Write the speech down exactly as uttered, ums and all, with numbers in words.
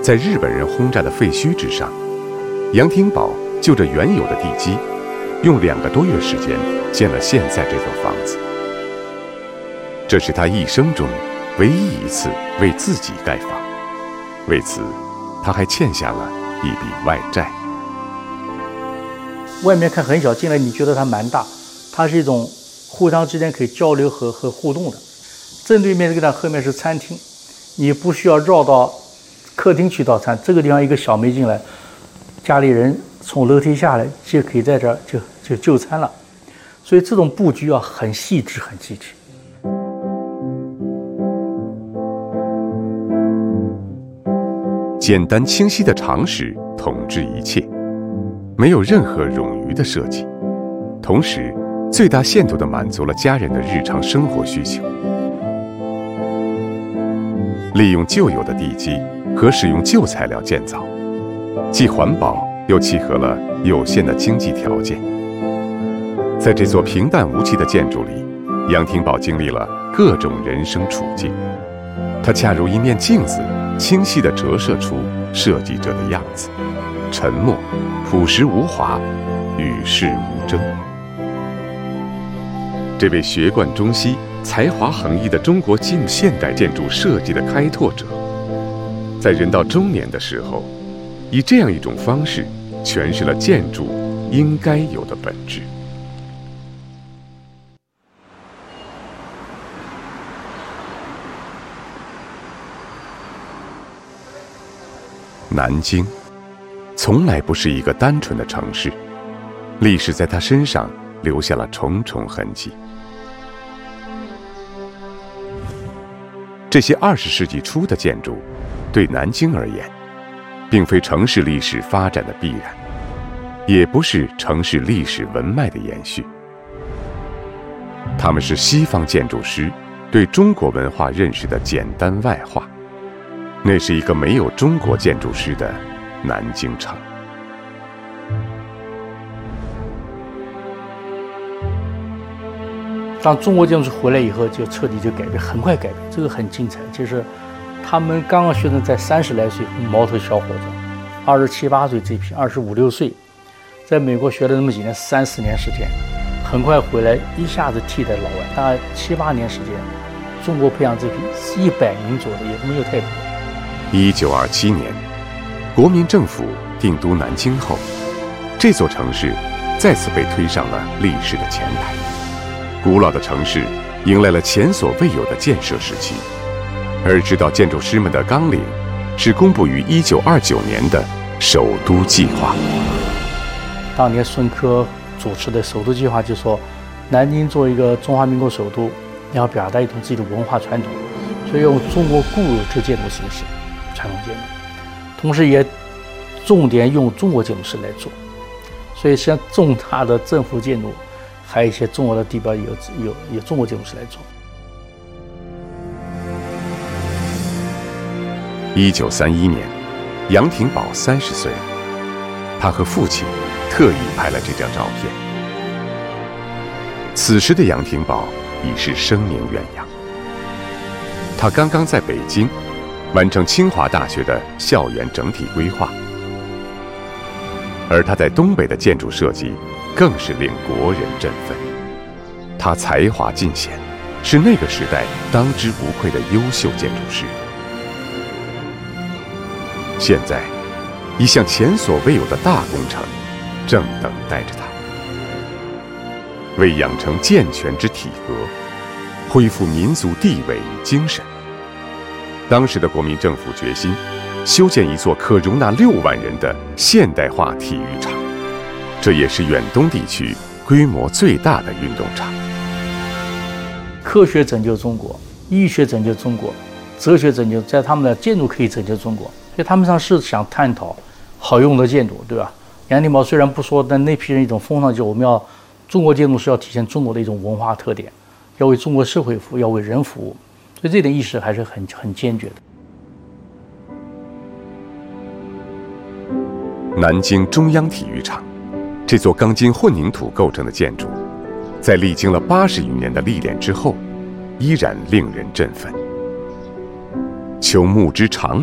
在日本人轰炸的废墟之上，杨廷宝就着原有的地基，用两个多月时间建了现在这座房子。这是他一生中唯一一次为自己盖房，为此他还欠下了一笔外债。 外面看很小，进来你觉得它蛮大，它是一种互相之间可以交流和和互动的。正对面这个地方后面是餐厅，你不需要绕到客厅去倒餐，这个地方一个小门进来，家里人从楼梯下来就可以在这儿就就就餐了。所以这种布局啊很细致很细致。 简单清晰的常识统治一切，没有任何冗余的设计，同时最大限度地满足了家人的日常生活需求。利用旧有的地基和使用旧材料建造，既环保又契合了有限的经济条件。在这座平淡无奇的建筑里，杨廷宝经历了各种人生处境，它恰如一面镜子，清晰地折射出设计者的样子，沉默、朴实无华，与世无争。这位学贯中西、才华横溢的中国近现代建筑设计的开拓者，在人到中年的时候，以这样一种方式诠释了建筑应该有的本质。南京从来不是一个单纯的城市，历史在它身上留下了重重痕迹。这些二十世纪初的建筑，对南京而言，并非城市历史发展的必然，也不是城市历史文脉的延续。它们是西方建筑师对中国文化认识的简单外化。那是一个没有中国建筑师的南京城。 当中国建筑师回来以后，就彻底就改变，很快改变，这个很精彩。就是他们刚刚学生在三十来岁，毛头小伙子，二十七八岁这批，二十五六岁，在美国学了那么几年，三四年时间，很快回来，一下子替代老外，大概七八年时间，中国培养这批一百名左右，也没有太多。 一九二七年，国民政府定都南京后，这座城市再次被推上了历史的前台。古老的城市迎来了前所未有的建设时期，而指导建筑师们的纲领是公布于一九二九年的首都计划。 当年孙科主持的首都计划就说，南京作为一个中华民国首都，要表达一种自己的文化传统，所以用中国固有之建筑形式。传统建筑，同时也重点用中国建筑师来做，所以像重大的政府建筑，还有一些重要的地标有有有中国建筑师来做。 一九三一年，杨廷宝三十岁了，他和父亲特意拍了这张照片。此时的杨廷宝已是声名远扬，他刚刚在北京完成清华大学的校园整体规划，而他在东北的建筑设计更是令国人振奋。他才华尽显，是那个时代当之无愧的优秀建筑师。现在，一项前所未有的大工程正等待着他，为养成健全之体格，恢复民族地位与精神。当时的国民政府决心修建一座可容纳六万人的现代化体育场，这也是远东地区规模最大的运动场。 科学拯救中国，医学拯救中国，哲学拯救，在他们的建筑可以拯救中国，所以他们上是想探讨好用的建筑，对吧？杨廷宝虽然不说，但那批人一种风尚，就我们要中国建筑是要体现中国的一种文化特点，要为中国社会服务，要为人服务。所以这点意识还是很很坚决的。 南京中央体育场，这座钢筋混凝土构成的建筑，在历经了八十余年的历练之后，依然令人振奋。求木之长